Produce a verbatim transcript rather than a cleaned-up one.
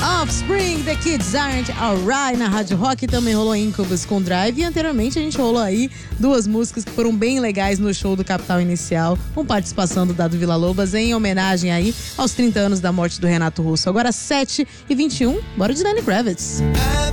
Offspring, The Kids Aren't Alright na Rádio Rock. Também rolou Incubus com Drive. E anteriormente a gente rolou aí duas músicas que foram bem legais no show do Capital Inicial, com participação do Dado Villa-Lobos, em homenagem aí aos trinta anos da morte do Renato Russo. Agora sete e vinte e um, bora de Lenny Kravitz.